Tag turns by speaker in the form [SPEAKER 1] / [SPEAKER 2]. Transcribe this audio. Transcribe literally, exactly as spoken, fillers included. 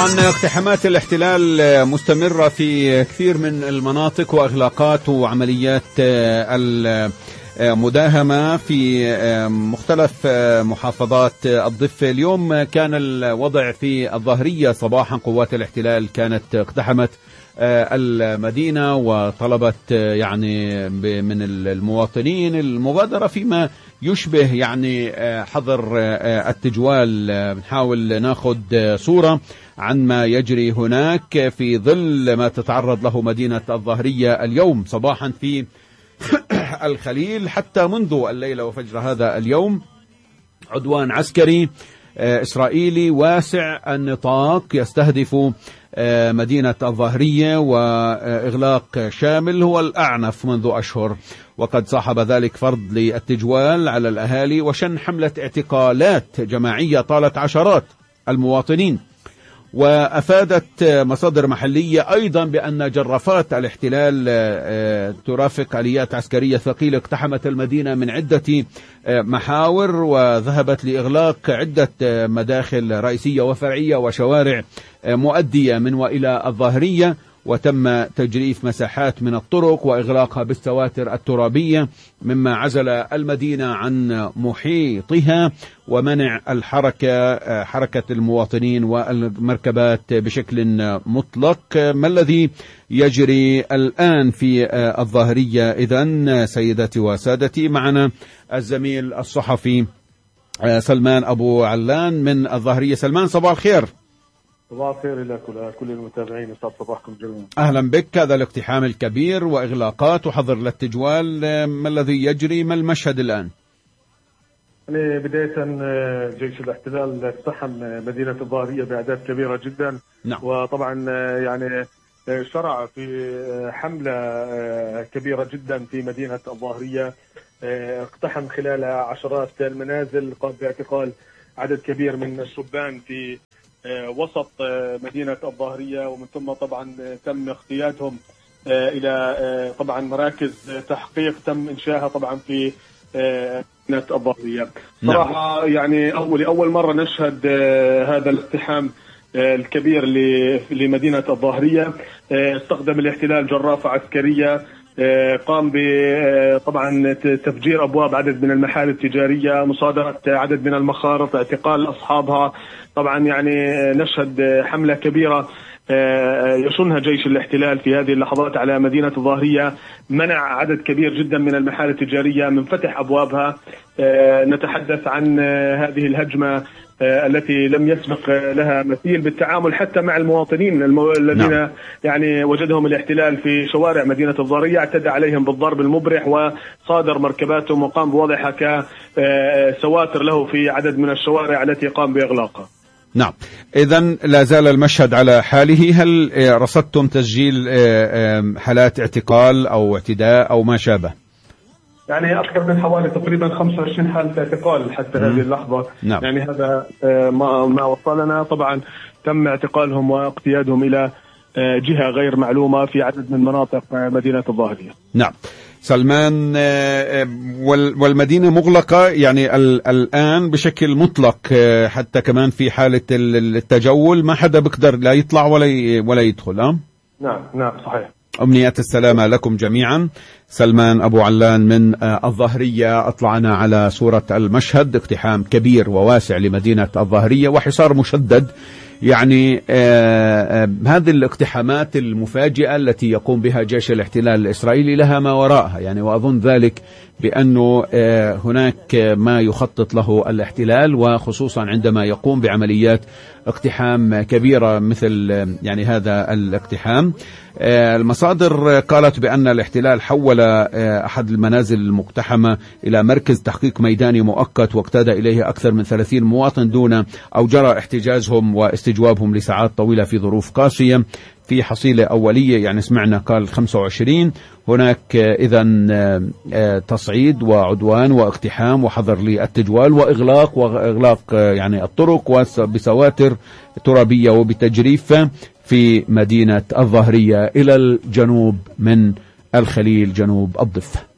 [SPEAKER 1] طبعا اقتحامات الاحتلال مستمرة في كثير من المناطق وإغلاقات وعمليات المداهمة في مختلف محافظات الضفة. اليوم كان الوضع في الظهرية صباحا، قوات الاحتلال كانت اقتحمت المدينة وطلبت يعني من المواطنين المغادرة فيما يشبه يعني حظر التجوال. بنحاول ناخذ صورة عن ما يجري هناك في ظل ما تتعرض له مدينة الظهرية اليوم صباحا في الخليل. حتى منذ الليلة وفجر هذا اليوم عدوان عسكري إسرائيلي واسع النطاق يستهدف مدينة الظهرية، وإغلاق شامل هو الأعنف منذ أشهر، وقد صاحب ذلك فرض للتجوال على الأهالي وشن حملة اعتقالات جماعية طالت عشرات المواطنين. وأفادت مصادر محلية أيضا بأن جرافات الاحتلال ترافق آليات عسكرية ثقيلة اقتحمت المدينة من عدة محاور وذهبت لإغلاق عدة مداخل رئيسية وفرعية وشوارع مؤدية من وإلى الظاهرية، وتم تجريف مساحات من الطرق وإغلاقها بالسواتر الترابية مما عزل المدينة عن محيطها ومنع الحركة حركة المواطنين والمركبات بشكل مطلق. ما الذي يجري الآن في الظاهرية إذن سيداتي وسادتي؟ معنا الزميل الصحفي سلمان أبو علان من الظاهرية. سلمان، صباح الخير.
[SPEAKER 2] صباح الخير لك ولكل المتابعين، يسعد صباحكم جميعا.
[SPEAKER 1] أهلا بك. هذا الاقتحام الكبير وإغلاقات وحظر للتجوال، ما الذي يجري؟ ما المشهد الآن؟
[SPEAKER 2] يعني بداية جيش الاحتلال اقتحم مدينة الظاهرية بأعداد كبيرة جدا.
[SPEAKER 1] نعم.
[SPEAKER 2] وطبعا يعني شرع في حملة كبيرة جدا في مدينة الظاهرية، اقتحم خلالها عشرات المنازل، قام باعتقال عدد كبير من الشبان في وسط مدينة الظاهرية، ومن ثم طبعا تم اغتيالهم إلى طبعا مراكز تحقيق تم إنشائها طبعا في مدينة الظاهرية. صراحة يعني أول أول مرة نشهد هذا الاقتحام الكبير لمدينة الظاهرية. استخدم الاحتلال جرافة عسكرية، قام بطبعا تفجير أبواب عدد من المحال التجارية، مصادرة عدد من المخارط، اعتقال أصحابها. طبعا يعني نشهد حملة كبيرة يشنها جيش الاحتلال في هذه اللحظات على مدينة الظاهرية، منع عدد كبير جدا من المحال التجارية من فتح أبوابها. نتحدث عن هذه الهجمة التي لم يسبق لها مثيل بالتعامل حتى مع المواطنين الذين نعم. يعني وجدهم الاحتلال في شوارع مدينة الظاهرية، اعتدى عليهم بالضرب المبرح وصادر مركباتهم وقام بوضعها كسواتر له في عدد من الشوارع التي قام بإغلاقها.
[SPEAKER 1] نعم، إذن لا زال المشهد على حاله. هل رصدتم تسجيل حالات اعتقال أو اعتداء أو ما شابه؟
[SPEAKER 2] يعني أكثر من حوالي تقريبا خمسة وعشرين حالة اعتقال حتى مم. هذه اللحظة.
[SPEAKER 1] نعم.
[SPEAKER 2] يعني هذا ما ما وصلنا. طبعا تم اعتقالهم واقتيادهم إلى جهة غير معلومة في عدد من مناطق مدينة الظاهرية.
[SPEAKER 1] نعم. سلمان، والمدينة مغلقة يعني الآن بشكل مطلق، حتى كمان في حالة التجول ما حدا بقدر لا يطلع ولا ولا يدخل. أه؟
[SPEAKER 2] نعم نعم صحيح.
[SPEAKER 1] أمنيات السلامة لكم جميعا. سلمان أبو علان من الظاهرية أطلعنا على صورة المشهد، اقتحام كبير وواسع لمدينة الظاهرية وحصار مشدد. يعني آه آه هذه الاقتحامات المفاجئة التي يقوم بها جيش الاحتلال الإسرائيلي لها ما وراءها، يعني وأظن ذلك بأنه آه هناك ما يخطط له الاحتلال، وخصوصا عندما يقوم بعمليات اقتحام كبيرة مثل يعني هذا الاقتحام. آه المصادر قالت بأن الاحتلال حول آه أحد المنازل المقتحمة إلى مركز تحقيق ميداني مؤقت، واقتاد إليه أكثر من ثلاثين مواطن دون أو جرى احتجازهم واستجوابهم لساعات طويلة في ظروف قاسية. في حصيلة أولية يعني سمعنا قال خمسة وعشرين. هناك إذن تصعيد وعدوان واقتحام وحظر للتجوال وإغلاق وإغلاق يعني الطرق وبسواتر ترابية وبتجريف في مدينة الظاهرية إلى الجنوب من الخليل جنوب الضفة.